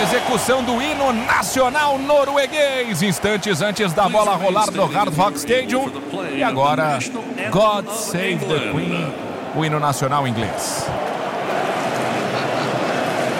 Execução do hino nacional norueguês, instantes antes da bola rolar no Hard Rock Stadium. E agora, God Save the Queen, o hino nacional inglês.